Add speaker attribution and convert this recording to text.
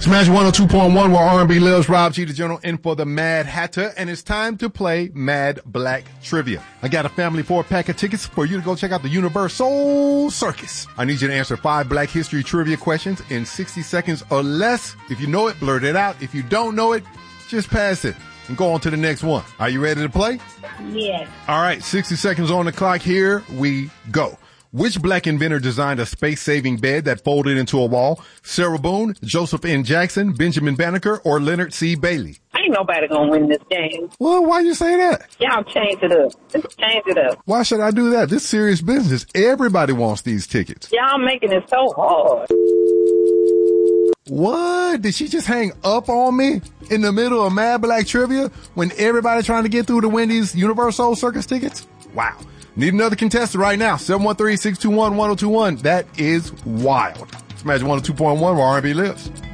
Speaker 1: Smash 102.1 where R&B lives. Rob G, the general in for the Mad Hatter, and it's time to play Mad Black Trivia. I got a family 4-pack of tickets for you to go check out the Universal Circus. I need you to answer 5 black history trivia questions in 60 seconds or less. If you know it, blurt it out. If you don't know it, just pass it and go on to the next one. Are you ready to play?
Speaker 2: Yes.
Speaker 1: All right, 60 seconds on the clock. Here we go. Which black inventor designed a space-saving bed that folded into a wall? Sarah Boone, Joseph N. Jackson, Benjamin Banneker, or Leonard C. Bailey?
Speaker 2: Ain't nobody gonna win this game.
Speaker 1: Well, why you say that?
Speaker 2: Y'all change it up. Just change it up.
Speaker 1: Why should I do that? This is serious business. Everybody wants these tickets.
Speaker 2: Y'all making it so hard.
Speaker 1: What? Did she just hang up on me in the middle of Mad Black Trivia when everybody trying to get through to win these Universal Circus tickets? Wow. Need another contestant right now. 713-621-1021. That is wild. Smash 102.1 where R&B lives.